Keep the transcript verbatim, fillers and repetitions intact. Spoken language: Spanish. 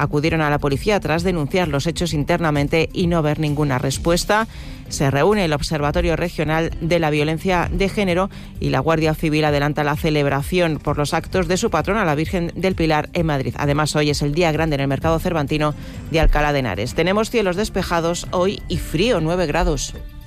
acudieron a la policía tras denunciar los hechos internamente y no ver ninguna respuesta. Se reúne el Observatorio Regional de la Violencia de Género y la Guardia Civil adelanta la celebración por los actos de su patrona, la Virgen del Pilar, en Madrid. Además, hoy es el día grande en el mercado cervantino de Alcalá de Henares. Tenemos cielos despejados hoy y frío, nueve grados.